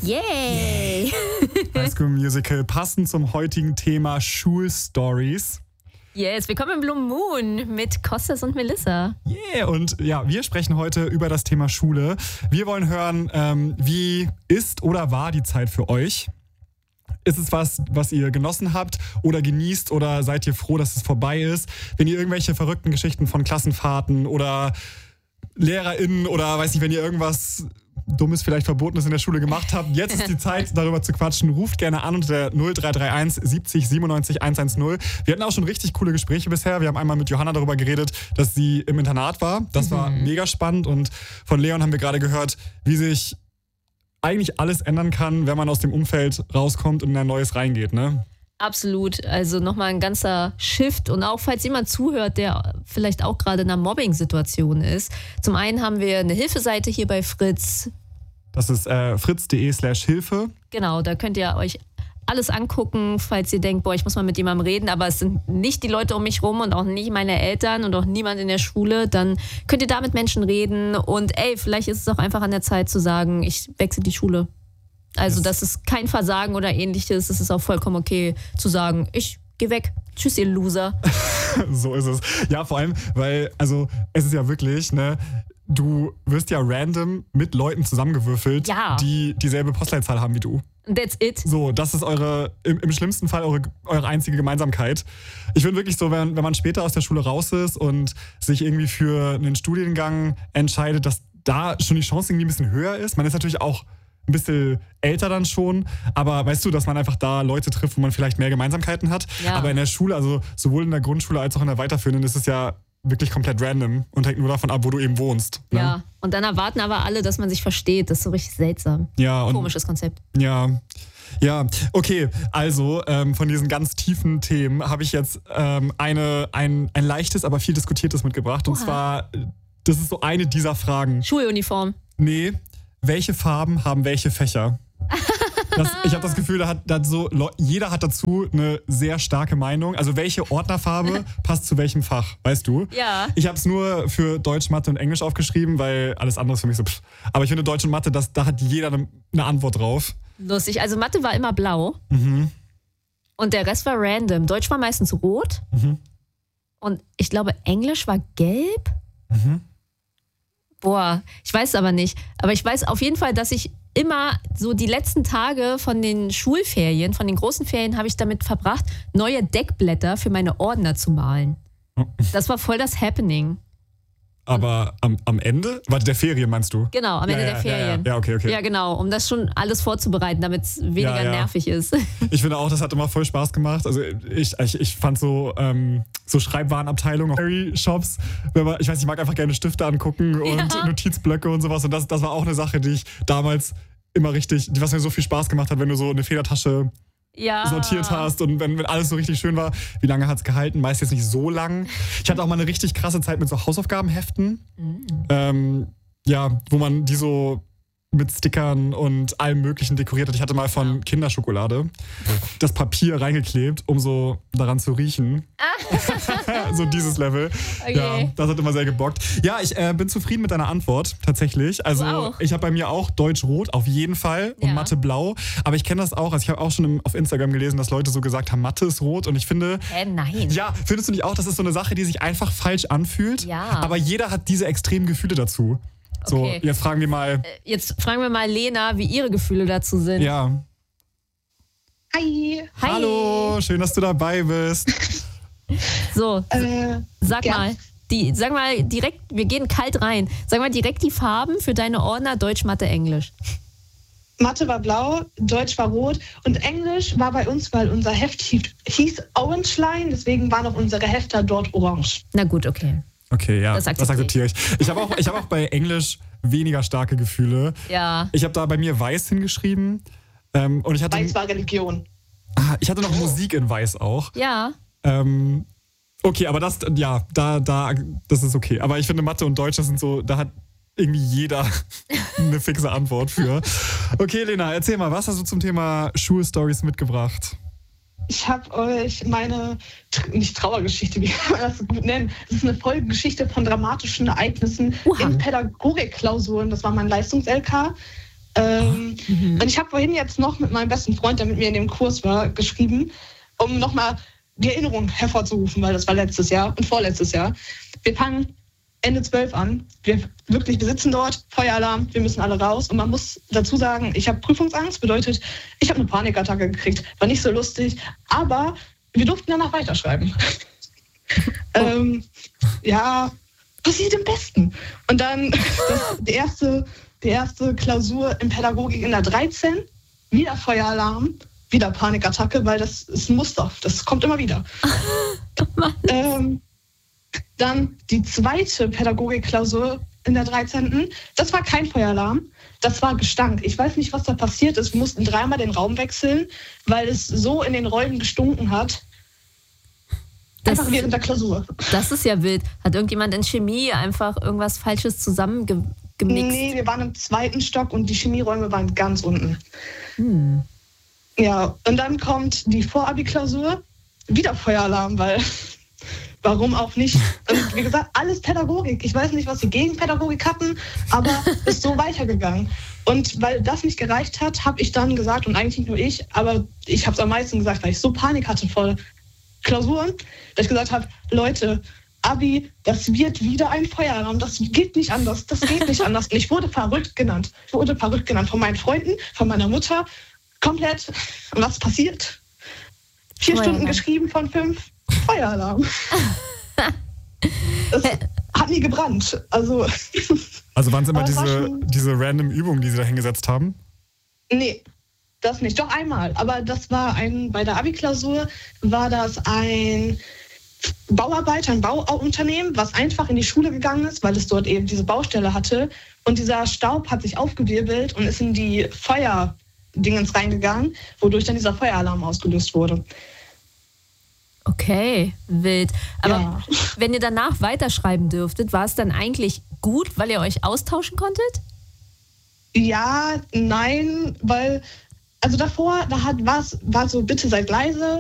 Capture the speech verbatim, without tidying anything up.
Yay! High School Musical, passend zum heutigen Thema Schulstories. Yes, willkommen im Blue Moon mit Kostas und Melissa. Yeah, und ja, wir sprechen heute über das Thema Schule. Wir wollen hören, ähm, wie ist oder war die Zeit für euch? Ist es was, was ihr genossen habt oder genießt oder seid ihr froh, dass es vorbei ist? Wenn ihr irgendwelche verrückten Geschichten von Klassenfahrten oder LehrerInnen oder weiß nicht, wenn ihr irgendwas Dummes, vielleicht Verbotenes in der Schule gemacht habt, jetzt ist die Zeit, darüber zu quatschen. Ruft gerne an unter der null drei drei eins siebzig siebenundneunzig hundertzehn. Wir hatten auch schon richtig coole Gespräche bisher. Wir haben einmal mit Johanna darüber geredet, dass sie im Internat war. Das war mhm. mega spannend. Und von Leon haben wir gerade gehört, wie sich eigentlich alles ändern kann, wenn man aus dem Umfeld rauskommt und in ein neues reingeht, ne? Absolut, also nochmal ein ganzer Shift und auch falls jemand zuhört, der vielleicht auch gerade in einer Mobbing-Situation ist. Zum einen haben wir eine Hilfeseite hier bei Fritz. Das ist äh, fritz.de slash Hilfe. Genau, da könnt ihr euch alles angucken, falls ihr denkt, boah, ich muss mal mit jemandem reden, aber es sind nicht die Leute um mich rum und auch nicht meine Eltern und auch niemand in der Schule, dann könnt ihr da mit Menschen reden und ey, vielleicht ist es auch einfach an der Zeit zu sagen, ich wechsle die Schule. Also das ist kein Versagen oder ähnliches. Es ist auch vollkommen okay zu sagen, ich geh weg. Tschüss, ihr Loser. So ist es. Ja, vor allem, weil, also es ist ja wirklich, ne, du wirst ja random mit Leuten zusammengewürfelt, ja. die dieselbe Postleitzahl haben wie du. That's it. So, das ist eure, im, im schlimmsten Fall eure, eure einzige Gemeinsamkeit. Ich finde wirklich so, wenn, wenn man später aus der Schule raus ist und sich irgendwie für einen Studiengang entscheidet, dass da schon die Chance irgendwie ein bisschen höher ist. Man ist natürlich auch ein bisschen älter dann schon, aber weißt du, dass man einfach da Leute trifft, wo man vielleicht mehr Gemeinsamkeiten hat. Ja. Aber in der Schule, also sowohl in der Grundschule als auch in der weiterführenden, ist es ja wirklich komplett random und hängt nur davon ab, wo du eben wohnst. Ne? Ja, und dann erwarten aber alle, dass man sich versteht. Das ist so richtig seltsam. Ja, und komisches Konzept. Ja, ja, okay, also ähm, von diesen ganz tiefen Themen habe ich jetzt ähm, eine, ein, ein leichtes, aber viel diskutiertes mitgebracht. Und Oha. zwar, das ist so eine dieser Fragen. Schuluniform. Nee. Welche Farben haben welche Fächer? Das, ich habe das Gefühl, da hat, da hat so, jeder hat dazu eine sehr starke Meinung. Also welche Ordnerfarbe passt zu welchem Fach, weißt du? Ja. Ich habe es nur für Deutsch, Mathe und Englisch aufgeschrieben, weil alles andere ist für mich so pff. Aber ich finde Deutsch und Mathe, das, da hat jeder eine, eine Antwort drauf. Lustig, also Mathe war immer blau. Mhm. Und der Rest war random. Deutsch war meistens rot. Mhm. Und ich glaube, Englisch war gelb. Mhm. Boah, ich weiß es aber nicht. Aber ich weiß auf jeden Fall, dass ich immer so die letzten Tage von den Schulferien, von den großen Ferien, habe ich damit verbracht, neue Deckblätter für meine Ordner zu malen. Das war voll das Happening. Aber am, am Ende? Warte, der Ferien meinst du? Genau, am Ende ja, ja, der Ferien. Ja, ja, okay, okay. Ja, genau, um das schon alles vorzubereiten, damit es weniger ja, ja. nervig ist. Ich finde auch, das hat immer voll Spaß gemacht. Also ich, ich, ich fand so, ähm, so Schreibwarenabteilungen, Shops, wenn man, ich weiß, ich mag einfach gerne Stifte angucken und ja. Notizblöcke und sowas. Und das, das war auch eine Sache, die ich damals immer richtig, was mir so viel Spaß gemacht hat, wenn du so eine Federtasche ja. sortiert hast und wenn, wenn alles so richtig schön war. Wie lange hat es gehalten? Meist jetzt nicht so lang. Ich hatte auch mal eine richtig krasse Zeit mit so Hausaufgabenheften. Mhm. Ähm, ja, wo man die so mit Stickern und allem Möglichen dekoriert hat. Ich hatte mal von Kinderschokolade das Papier reingeklebt, um so daran zu riechen. Ah. So dieses Level. Okay. Ja, das hat immer sehr gebockt. Ja, ich äh, bin zufrieden mit deiner Antwort, tatsächlich. Also ich habe bei mir auch Deutsch-Rot, auf jeden Fall, und ja. Mathe blau. Aber ich kenne das auch, also ich habe auch schon im, auf Instagram gelesen, dass Leute so gesagt haben, Mathe ist rot. Und ich finde... Hä, nein. Ja, findest du nicht auch, das ist so eine Sache, die sich einfach falsch anfühlt? Ja. Aber jeder hat diese extremen Gefühle dazu. So, okay. jetzt fragen wir mal... Jetzt fragen wir mal Lena, wie ihre Gefühle dazu sind. Ja. Hi. Hi. Hallo, schön, dass du dabei bist. So, äh, sag ja. mal, die, sag mal direkt, wir gehen kalt rein. Sag mal direkt die Farben für deine Ordner Deutsch, Mathe, Englisch. Mathe war blau, Deutsch war rot und Englisch war bei uns, weil unser Heft hieß Orange Line, deswegen waren auch unsere Hefter dort orange. Na gut, okay. Okay, ja, das akzeptiere, das akzeptiere ich. Ich habe auch, ich hab auch bei Englisch weniger starke Gefühle. Ja. Ich habe da bei mir Weiß hingeschrieben. Ähm, und ich hatte, Weiß war Religion. Ah, ich hatte noch Musik in Weiß auch. Ja. Ähm, okay, aber das, ja, da, da, das ist okay. Aber ich finde Mathe und Deutsch, das sind so, da hat irgendwie jeder eine fixe Antwort für. Okay, Lena, erzähl mal, was hast du zum Thema Schulstories mitgebracht? Ich habe euch meine, nicht Trauergeschichte, wie kann man das gut nennen, das ist eine Folgegeschichte von dramatischen Ereignissen Uha. in Pädagogikklausuren. Das war mein Leistungs-L K. Ähm, Mhm. Und ich habe vorhin jetzt noch mit meinem besten Freund, der mit mir in dem Kurs war, geschrieben, um nochmal die Erinnerung hervorzurufen, weil das war letztes Jahr und vorletztes Jahr. Wir fangen Ende zwölf an. Wir wirklich, wir sitzen dort, Feueralarm, wir müssen alle raus. Und man muss dazu sagen, ich habe Prüfungsangst, bedeutet, ich habe eine Panikattacke gekriegt. War nicht so lustig, aber wir durften danach weiterschreiben. ähm, ja, passiert im Besten. Und dann das, die, erste, die erste Klausur in Pädagogik in der dreizehn, wieder Feueralarm, wieder Panikattacke, weil das ist ein Muster, das kommt immer wieder. ähm, dann die zweite Pädagogikklausur in der dreizehnten. Das war kein Feueralarm, das war Gestank. Ich weiß nicht, was da passiert ist. Wir mussten dreimal den Raum wechseln, weil es so in den Räumen gestunken hat. Das, Einfach während der Klausur. Das ist ja wild. Hat irgendjemand in Chemie einfach irgendwas Falsches zusammengemixt? Nee, wir waren im zweiten Stock und die Chemieräume waren ganz unten. Hm. Ja, und dann kommt die Vorabi-Klausur. Wieder Feueralarm, weil warum auch nicht? Und wie gesagt, alles Pädagogik. Ich weiß nicht, was sie gegen Pädagogik hatten, aber ist so weitergegangen. Und weil das nicht gereicht hat, habe ich dann gesagt, und eigentlich nicht nur ich, aber ich habe es am meisten gesagt, weil ich so Panik hatte vor Klausuren, dass ich gesagt habe, Leute, Abi, das wird wieder ein Feueralarm, das geht nicht anders, das geht nicht anders. Und ich wurde verrückt genannt. Ich wurde verrückt genannt von meinen Freunden, von meiner Mutter, komplett. Und was passiert? Vier Feueralarm. Stunden geschrieben von fünf, Feueralarm. Das hat nie gebrannt. Also, Also waren es immer Aber es war diese, schon- diese random Übungen, die sie da hingesetzt haben? nee, das nicht. Doch einmal. Aber das war ein, bei der Abi-Klausur war das ein Bauarbeiter, ein Bauunternehmen, was einfach in die Schule gegangen ist, weil es dort eben diese Baustelle hatte. Und dieser Staub hat sich aufgewirbelt und ist in die Feuerdingens reingegangen, wodurch dann dieser Feueralarm ausgelöst wurde. Okay, wild. Aber Ja. wenn ihr danach weiterschreiben dürftet, war es dann eigentlich gut, weil ihr euch austauschen konntet? Ja, nein, weil, also davor, da hat was, war so, bitte seid leise,